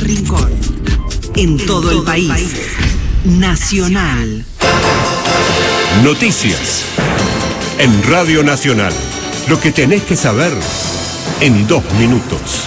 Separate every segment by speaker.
Speaker 1: cada rincón. En todo el país. Nacional.
Speaker 2: Noticias. En Radio Nacional. Lo que tenés que saber en 2 minutos.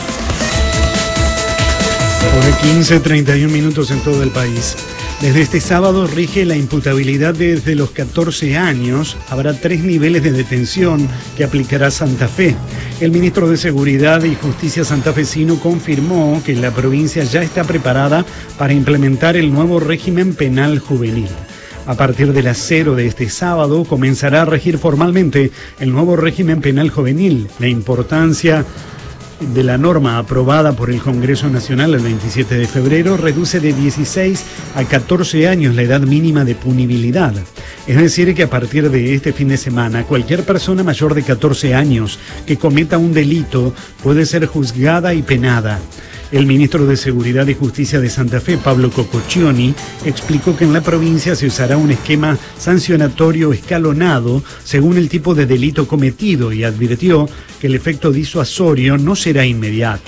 Speaker 3: Hora 15, 31 minutos en todo el país. Desde este sábado rige la imputabilidad desde los 14 años. Habrá 3 niveles de detención que aplicará Santa Fe. El ministro de Seguridad y Justicia santafesino confirmó que la provincia ya está preparada para implementar el nuevo régimen penal juvenil. A partir de las 0 de este sábado comenzará a regir formalmente el nuevo régimen penal juvenil. La importancia de la norma aprobada por el Congreso Nacional el 27 de febrero reduce de 16 a 14 años la edad mínima de punibilidad. Es decir, que a partir de este fin de semana, cualquier persona mayor de 14 años que cometa un delito puede ser juzgada y penada. El ministro de Seguridad y Justicia de Santa Fe, Pablo Cococcioni, explicó que en la provincia se usará un esquema sancionatorio escalonado según el tipo de delito cometido y advirtió que el efecto disuasorio no será inmediato.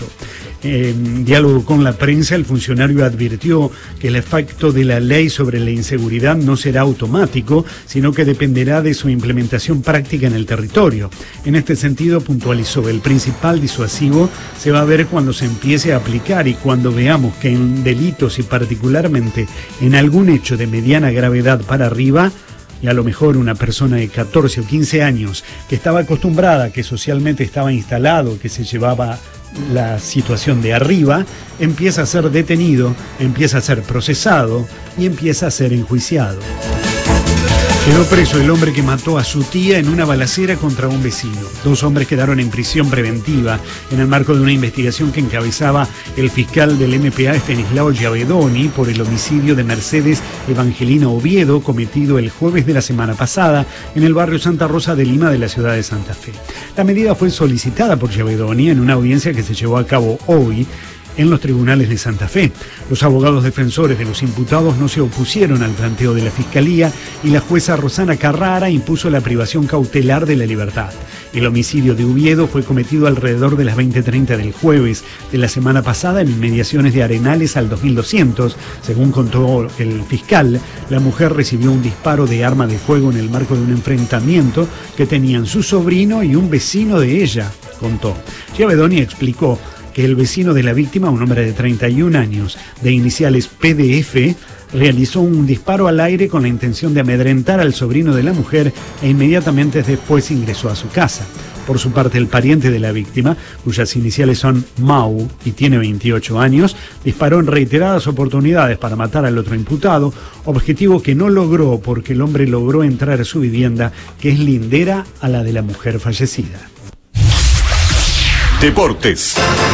Speaker 3: En diálogo con la prensa, el funcionario advirtió que el efecto de la ley sobre la inseguridad no será automático, sino que dependerá de su implementación práctica en el territorio. En este sentido, puntualizó, el principal disuasivo se va a ver cuando se empiece a aplicar y cuando veamos que en delitos y particularmente en algún hecho de mediana gravedad para arriba, y a lo mejor una persona de 14 o 15 años que estaba acostumbrada, que socialmente estaba instalado, que se llevaba la situación de arriba, empieza a ser detenido, empieza a ser procesado y empieza a ser enjuiciado. Quedó preso el hombre que mató a su tía en una balacera contra un vecino. 2 hombres quedaron en prisión preventiva en el marco de una investigación que encabezaba el fiscal del MPA, Estanislao Giavedoni, por el homicidio de Mercedes Evangelina Oviedo, cometido el jueves de la semana pasada en el barrio Santa Rosa de Lima de la ciudad de Santa Fe. La medida fue solicitada por Giavedoni en una audiencia que se llevó a cabo hoy en los tribunales de Santa Fe. Los abogados defensores de los imputados no se opusieron al planteo de la Fiscalía y la jueza Rosana Carrara impuso la privación cautelar de la libertad. El homicidio de Oviedo fue cometido alrededor de las 20:30 del jueves de la semana pasada en inmediaciones de Arenales al 2200. Según contó el fiscal, la mujer recibió un disparo de arma de fuego en el marco de un enfrentamiento que tenían su sobrino y un vecino de ella, contó. Giavedoni explicó que el vecino de la víctima, un hombre de 31 años, de iniciales PDF, realizó un disparo al aire con la intención de amedrentar al sobrino de la mujer e inmediatamente después ingresó a su casa. Por su parte, el pariente de la víctima, cuyas iniciales son Mau y tiene 28 años, disparó en reiteradas oportunidades para matar al otro imputado, objetivo que no logró porque el hombre logró entrar a su vivienda, que es lindera a la de la mujer fallecida.
Speaker 2: Deportes.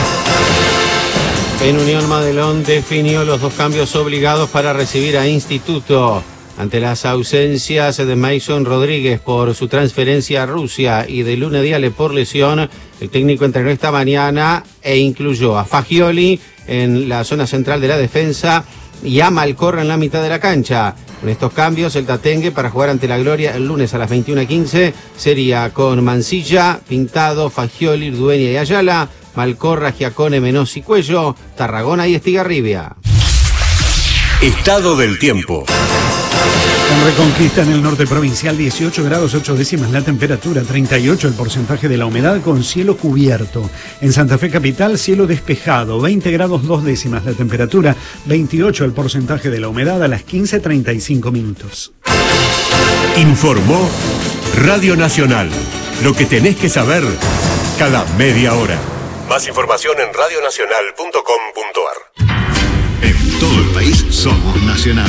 Speaker 4: En Unión Madelón definió los 2 cambios obligados para recibir a Instituto. Ante las ausencias de Mason Rodríguez por su transferencia a Rusia y de Luna Diale por lesión, el técnico entrenó esta mañana e incluyó a Fagioli en la zona central de la defensa y a Malcorra en la mitad de la cancha. Con estos cambios, el Tatengue para jugar ante la Gloria el lunes a las 21:15 sería con Mancilla, Pintado, Fagioli, Dueña y Ayala, Malcorra, Giacone, Menos y Cuello, Tarragona y Estigarribia.
Speaker 2: Estado del tiempo.
Speaker 3: En Reconquista, en el norte provincial, 18 grados 8 décimas la temperatura, 38 el porcentaje de la humedad con cielo cubierto. En Santa Fe capital, cielo despejado, 20 grados 2 décimas la temperatura, 28 el porcentaje de la humedad a las 15:35 minutos.
Speaker 2: Informó Radio Nacional. Lo que tenés que saber cada media hora. Más información en radionacional.com.ar.
Speaker 5: En todo el país somos Nacional.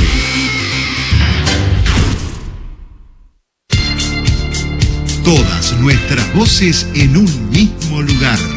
Speaker 5: Todas nuestras voces en un mismo lugar.